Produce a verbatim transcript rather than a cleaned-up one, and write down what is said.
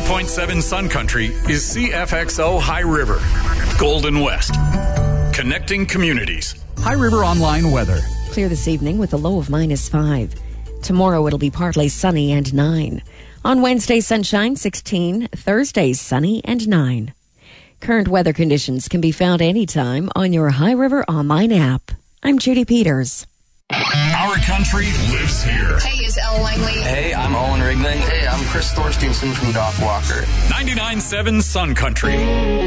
point seven Sun Country is C F X O High River, Golden West. Connecting communities. High River Online weather. Clear this evening with a low of minus five. Tomorrow it'll be partly sunny and nine. On Wednesday, sunshine, sixteen. Thursday, sunny and nine. Current weather conditions can be found anytime on your High River Online app. I'm Judy Peters. Our country lives here. Hey, it's Elle Langley. Hey, I'm Owen Riggling. Hey, I'm Chris Thorstenson from Doc Walker. ninety-nine point seven Sun Country.